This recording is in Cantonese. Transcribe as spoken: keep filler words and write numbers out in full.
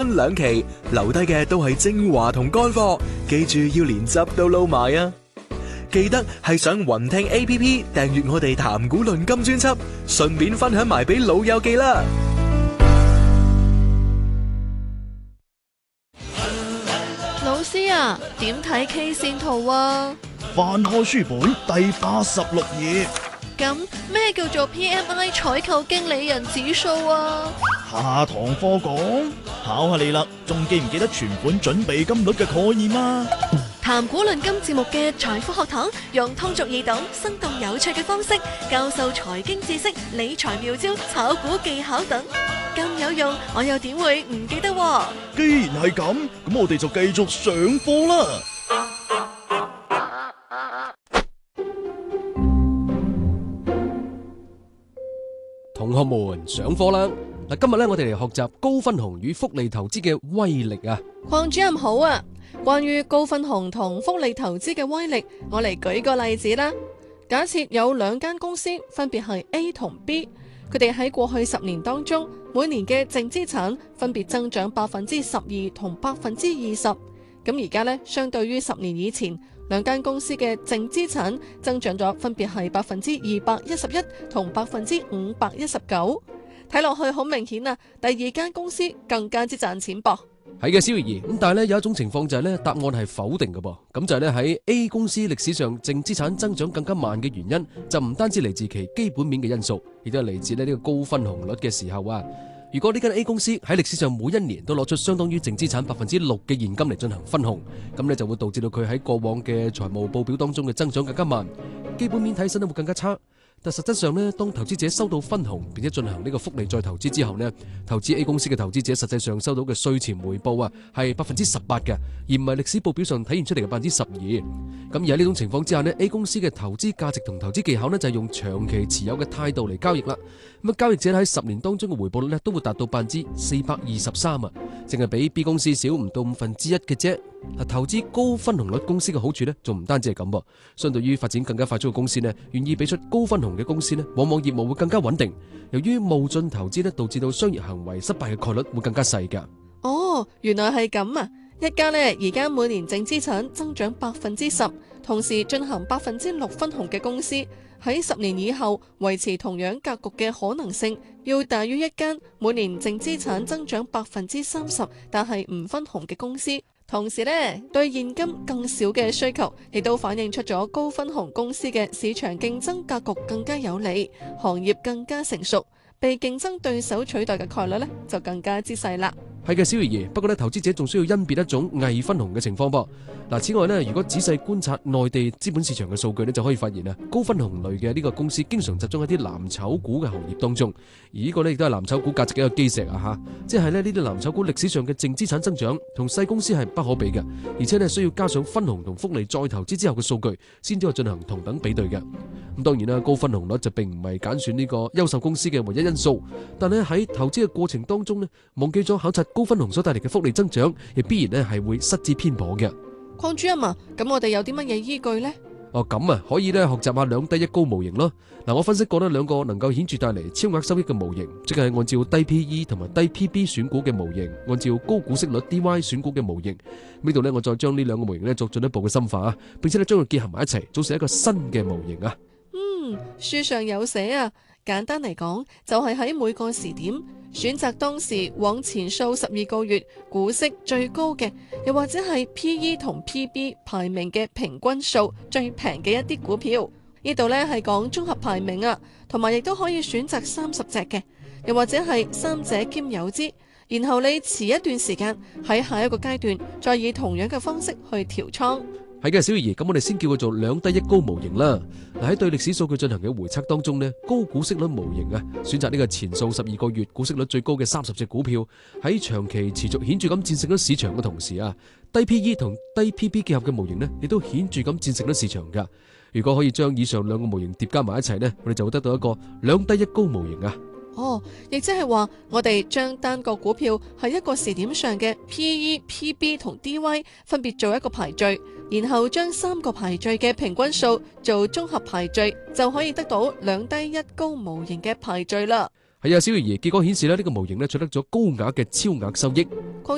分兩期，留低嘅都係精華同乾貨，記住要連汁都撈埋啊！記得係上雲聽 A P P 訂閱我哋談古論今專輯，順便分享埋俾老友記啦！ 老師啊，點睇 K 線圖啊？ 翻開書本第八十六頁。 咁咩叫做 P M I 採購經理人指數啊？ 下堂課講，考下你啦，仲記唔記得存款準備金率嘅概念啊？ 談古論今節目嘅財富學堂，用通俗易懂、生動有趣嘅方式教授財經知識、理財妙招、炒股技巧等，咁有用，我又點會唔記得啊？ 既然係咁，咁我哋就繼續上課啦。 同學們上課啦！嗱，今日咧我哋嚟學習高分紅與複利投資嘅威力啊！ 鄺主任好啊！關於高分紅同複利投資嘅威力，我嚟舉個例子啦。假設有兩間公司，分別係 A 同 B， 佢哋喺過去十年當中，每年嘅淨資產分別增長百分之十二同百分之二十。咁而家咧，相對於十年以前，兩間公司嘅淨資產增長咗，分別係百分之二百一十一同百分之五百一十九。睇落去好明顯啊，第二間公司更加之賺錢噃。 係嘅，小儀，咁但係咧有一種情況就係咧答案係否定嘅噃，咁就係咧喺 A 公司歷史上淨資產增長更加慢嘅原因，就唔單止嚟自其基本面嘅因素，亦都係嚟自咧呢個高分紅率嘅時候啊。如果呢間 A 公司喺歷史上每一年都攞出相當於淨資產百分之六嘅現金嚟進行分紅，咁咧就會導致到佢喺過往嘅財務報表當中嘅增長更加慢，基本面睇起身都會更加差。但實質上呢，當投資者收到分紅並且進行呢個複利再投資之後呢，投資 A 公司嘅投資者實際上收到嘅稅前回報啊係百分之十八嘅，而唔係歷史報表上體現出嚟嘅百分之十二。咁而喺呢種情況之下呢， A 公司嘅投資價值同投資技巧呢，就係用長期持有嘅態度嚟交易啦。咁啊，交易者喺十年當中嘅回報率呢，都會達到百分之四百二十三啊，淨係比 B 公司少唔到五分之一嘅啫。投資高分紅率公司嘅好處呢，仲唔單止係咁噃。相對於發展更加快速嘅公司呢，願意俾出高分紅嘅公司呢，往往業務會更加穩定。由於冒進投資呢，導致到商業行為失敗嘅概率會更加細㗎。 哦，原來係咁啊！一家呢，而家每年淨資產增長百分之十，同時進行百分之六分紅嘅公司，喺十年以後維持同樣格局嘅可能性，要大於一間每年淨資產增長百分之三十，但係唔分紅嘅公司。同時呢，對現金更少嘅需求，亦都反映出咗高分紅公司嘅市場競爭格局更加有利，行業更加成熟，被競爭對手取代嘅概率呢，就更加之細啦。 係嘅，小爺爺。不過咧，投資者仲需要甄別一種偽分紅嘅情況噃。嗱，此外呢，如果仔細觀察內地資本市場嘅數據呢，就可以發現啊，高分紅類嘅呢個公司經常集中喺啲藍籌股嘅行業當中，而呢個呢，亦都係藍籌股價值嘅一個基石啊吓。即係咧呢啲藍籌股歷史上嘅淨資產增長同細公司係不可比嘅，而且呢，需要加上分紅同複利再投資之後嘅數據，先至可以進行同等比對嘅。咁當然啦，高分紅率就並唔係揀選呢個優秀公司嘅唯一因素，但係喺投資嘅過程當中呢，忘記咗考察高分紅所帶嚟嘅複利增長，亦必然呢係會失之偏頗嘅。 鄺主任啊，咁我哋有啲乜嘢依據呢？ 哦，咁啊，可以咧學習下兩低一高模型咯。嗱，我分析過呢兩個能夠顯著帶嚟超額收益嘅模型，即係按照低 P E 同埋低 P B 選股嘅模型，按照高股息率 D Y 選股嘅模型。呢度呢，我再將呢兩個模型呢作進一步嘅深化啊，並且咧將佢結合埋一齊，組成一個新嘅模型啊。 嗯，書上有寫啊。簡單嚟講，就係喺每個時點選擇當時往前數十二個月股息最高嘅，又或者係 P E 同 P B 排名嘅平均數最平嘅一啲股票。呢度呢係講綜合排名啊，同埋亦都可以選擇三十隻嘅，又或者係三者兼有之。然後你持一段時間，喺下一個階段再以同樣嘅方式去調倉。 係嘅，小爺爺，咁我哋先叫佢做兩低一高模型啦。嗱，喺對歷史數據進行嘅回測當中呢，高股息率模型啊，選擇呢個前數十二個月股息率最高嘅三十隻股票，喺長期持續顯著咁戰勝咗市場嘅同時啊，低 P E 同低 P B 結合嘅模型呢，亦都顯著咁戰勝咗市場噶。如果可以將以上兩個模型疊加埋一齊呢，我哋就會得到一個兩低一高模型啊。 哦，亦即係話我哋將單個股票喺一個時點上嘅 P E、P B 同 D Y 分別做一個排序，然後將三個排序嘅平均數做綜合排序，就可以得到兩低一高模型嘅排序啦。 係啊，小爺爺，結果顯示咧，呢個模型咧取得咗高額嘅超額收益。 鄺